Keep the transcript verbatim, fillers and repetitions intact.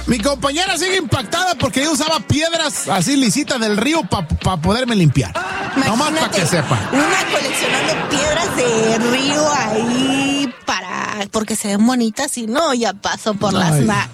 Mi compañera sigue impactada porque yo usaba piedras así lisitas del río para pa poderme limpiar. Imagínate, nomás para que sepa. Una coleccionando piedras de río ahí para... porque se ven bonitas y no, ya pasó por Ay. las... Na